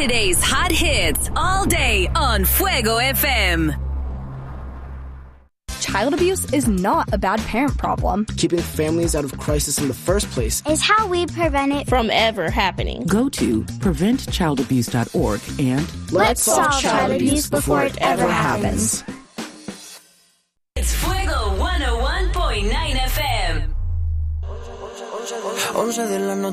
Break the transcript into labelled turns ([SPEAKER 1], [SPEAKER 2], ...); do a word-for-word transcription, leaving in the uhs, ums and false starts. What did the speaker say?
[SPEAKER 1] Today's hot hits all day on Fuego F M.
[SPEAKER 2] Child abuse is not a bad parent problem.
[SPEAKER 3] Keeping families out of crisis in the first place
[SPEAKER 4] is how we prevent it
[SPEAKER 5] from ever happening.
[SPEAKER 6] Go to prevent child abuse dot org and
[SPEAKER 4] let's, let's solve child, child abuse before it ever happens.
[SPEAKER 1] It's Fuego one oh one point nine F M.
[SPEAKER 7] once de la noche